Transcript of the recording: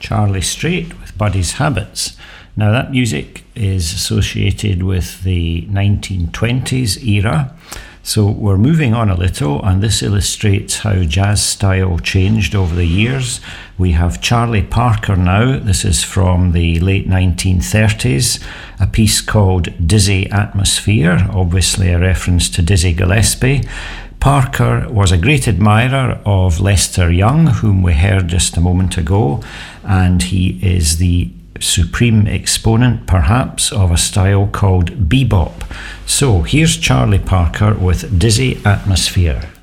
Charlie Straight with Buddy's Habits. Now that music is associated with the 1920s era, so we're moving on a little, and this illustrates how jazz style changed over the years. We have Charlie Parker now. This is from the late 1930s, a piece called Dizzy Atmosphere, obviously a reference to Dizzy Gillespie. Parker was a great admirer of Lester Young, whom we heard just a moment ago, and he is the supreme exponent, perhaps, of a style called bebop. So here's Charlie Parker with Dizzy Atmosphere.